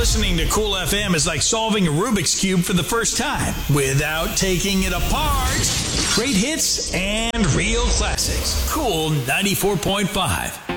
Listening to Cool FM is like solving a Rubik's Cube for the first time without taking it apart. Great hits and real classics. Cool 94.5.